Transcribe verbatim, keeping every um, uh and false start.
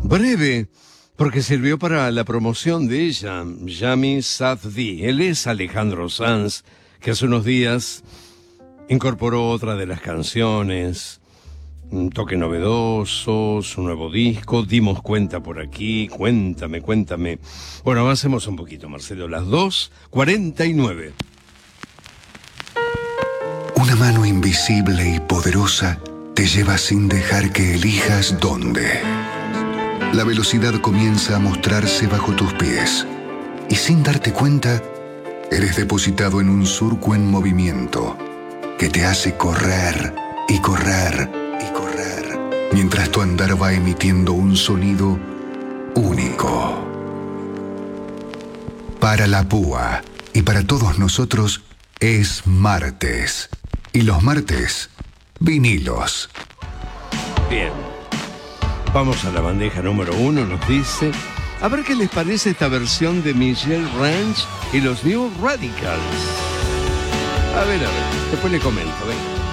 Breve, porque sirvió para la promoción de ella, Yami Safdie. Él es Alejandro Sanz, que hace unos días incorporó otra de las canciones, un toque novedoso, su nuevo disco. Dimos cuenta por aquí, cuéntame, cuéntame. Bueno, avancemos un poquito, Marcelo, las dos cuarenta y nueve. Una mano invisible y poderosa te lleva sin dejar que elijas dónde. La velocidad comienza a mostrarse bajo tus pies y sin darte cuenta, eres depositado en un surco en movimiento que te hace correr y correr y correr, mientras tu andar va emitiendo un sonido único. Para la púa y para todos nosotros es martes. Y los martes, vinilos. Bien. Vamos a la bandeja número uno, nos dice. A ver qué les parece esta versión de Michelle Ranch y los New Radicals. A ver, a ver, después le comento, venga.